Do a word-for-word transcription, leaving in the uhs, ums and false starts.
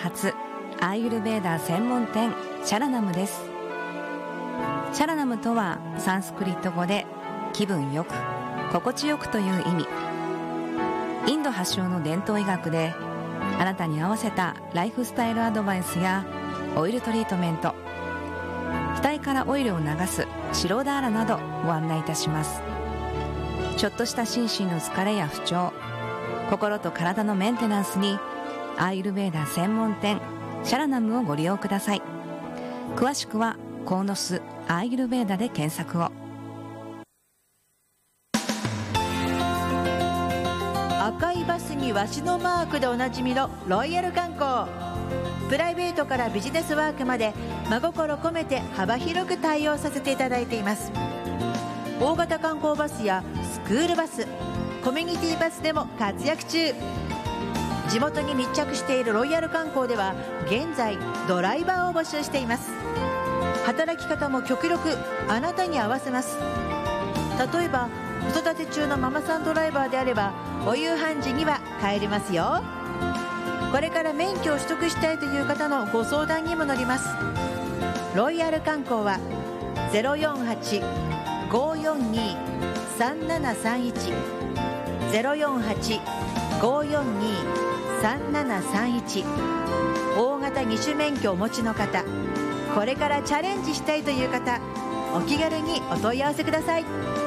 初アーユルヴェーダ専門店シャラナムです。シャラナムとはサンスクリット語で気分よく心地よくという意味。インド発祥の伝統医学であなたに合わせたライフスタイルアドバイスやオイルトリートメント、額からオイルを流すシロダーラなどご案内いたします。ちょっとした心身の疲れや不調、心と体のメンテナンスにアーユルヴェーダ専門店シャラナムをご利用ください。詳しくはコーノスアーユルヴェーダで検索を。 赤いバスにわしのマークでおなじみのロイヤル観光。プライベートからビジネスワークまで真心込めて幅広く対応させていただいています。大型観光バスやスクールバス、コミュニティバスでも活躍中。地元に密着しているロイヤル観光では現在ドライバーを募集しています。働き方も極力あなたに合わせます。例えば子育て中のママさんドライバーであればお夕飯時には帰れますよ。これから免許を取得したいという方のご相談にも乗ります。ロイヤル観光は ゼロよんはち ごーよんにー さんななさんいち ゼロよんはち ごーよんにー さんななさんいち。大型二種免許をお持ちの方、これからチャレンジしたいという方、お気軽にお問い合わせください。